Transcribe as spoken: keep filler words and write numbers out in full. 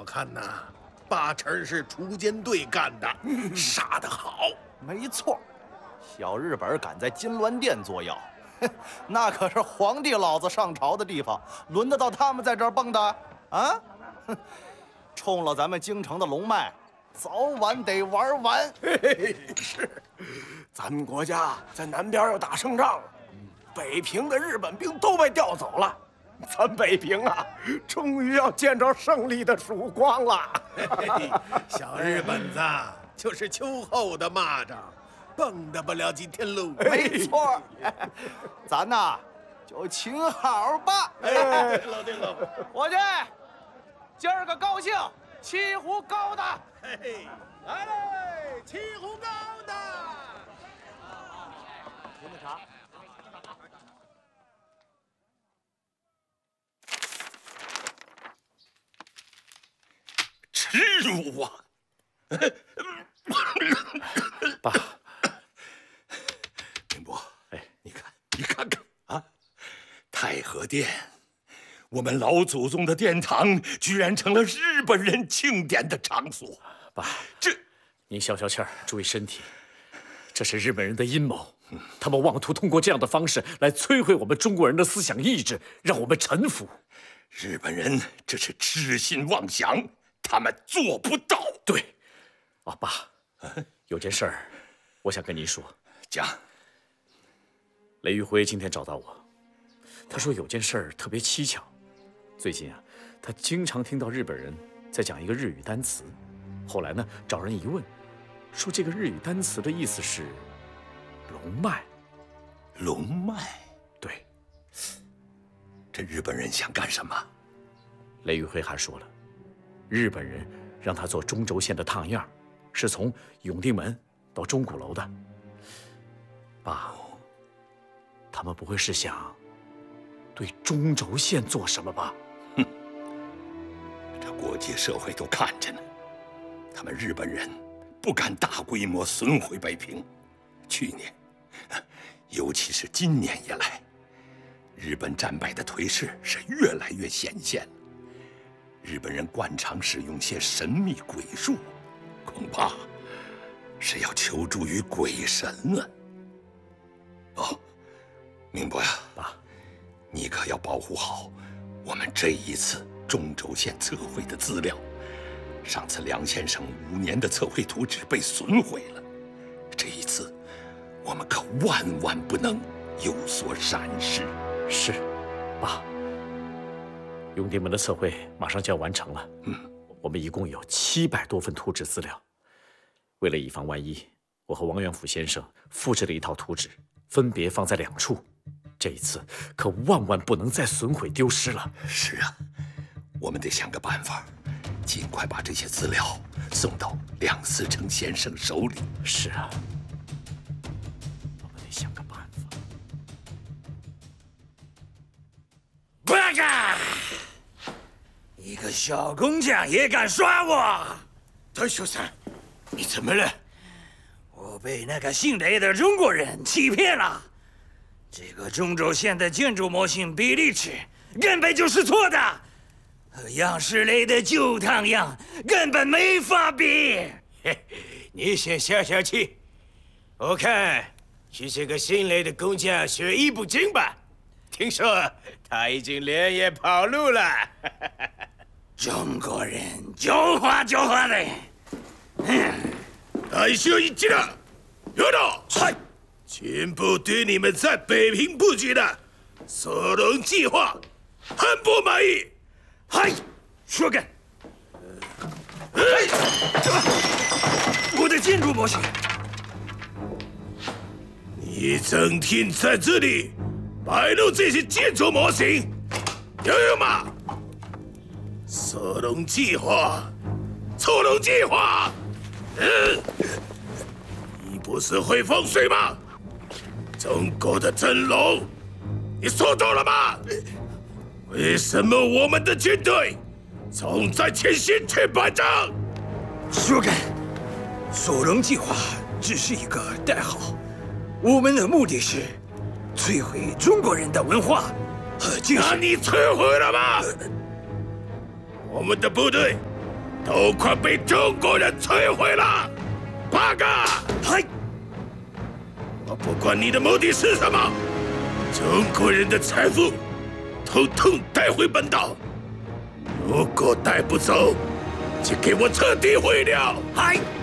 看呐，八成是锄奸对干的，杀得好。 没错，小日本敢在金銮殿作妖，那可是皇帝老子上朝的地方，轮得到他们在这儿蹦的啊？哼，冲了咱们京城的龙脉，早晚得玩完。 嘿嘿，是， 咱们国家在南边要打胜仗，北平的日本兵都被调走了。 咱北平啊，终于要见着胜利的曙光了。 小日本子就是秋后的蚂蚱，蹦跶不了几天喽。 没错，咱呐就请好吧。 哎，老弟喽， 伙计，今儿个高兴，沏壶高的。 嘿，来嘞，沏壶高的。 您的茶。 耻辱啊！ 爸， 明伯，哎，你看，你看看啊，太和殿，我们老祖宗的殿堂，居然成了日本人庆典的场所。 爸， 这， 您消消气儿，注意身体。这是日本人的阴谋，他们妄图通过这样的方式来摧毁我们中国人的思想意志，让我们臣服。 日本人这是痴心妄想。 他们做不到。 对，啊，爸，有件事儿，我想跟您说。 讲。 雷玉辉今天找到我，他说有件事儿特别蹊跷。最近啊，他经常听到日本人在讲一个日语单词，后来呢，找人一问，说这个日语单词的意思是龙脉。 龙脉？ 对。 这日本人想干什么？ 雷玉辉还说了。 日本人让他做中轴线的烫样，是从永定门到钟鼓楼的。爸，他们不会是想对中轴线做什么吧？ 哼，这国际社会都看着呢。他们日本人不敢大规模损毁北平。去年，尤其是今年以来，日本战败的颓势是越来越显现。 日本人惯常使用些神秘鬼术，恐怕是要求助于鬼神了。哦，明伯呀， 爸， 你可要保护好我们这一次中轴线测绘的资料。上次梁先生五年的测绘图纸被损毁了，这一次我们可万万不能有所闪失。 是，爸。 永定门的测绘马上就要完成了，嗯，我们一共有七百多份图纸资料。为了以防万一，我和王元甫先生复制了一套图纸，分别放在两处。这一次可万万不能再损毁丢失了。 是啊，我们得想个办法，尽快把这些资料送到梁思成先生手里。 是啊，我们得想个办法。 不干！ 一个小工匠也敢耍我！ 谭先生，你怎么了？ 我被那个姓雷的中国人欺骗了。这个中轴线的建筑模型比例尺根本就是错的，和样式类的旧烫样根本没法比。 嘿，你先消消气。我看是这个姓雷的工匠学艺不精吧？听说他已经连夜跑路了。 中国人狡猾狡猾的。嗯， 大秀一击了，有道。 嗨， 全部对你们在北平布局的索隆计划很不满意。 嗨，说干。哎，我的建筑模型。 你整天在这里摆弄这些建筑模型，有用吗？ 索隆计划，索隆计划，嗯，你不是会风水吗？中国的真龙，你说到了吗？为什么我们的军队总在前线去败仗？ 说干，索隆计划只是一个代号，我们的目的是摧毁中国人的文化和精神。 那你摧毁了吗？我们的部队都快被中国人摧毁了。八个， 嗨， 我不管你的目的是什么，中国人的财富，统统带回本岛。如果带不走，就给我彻底毁掉。 嗨。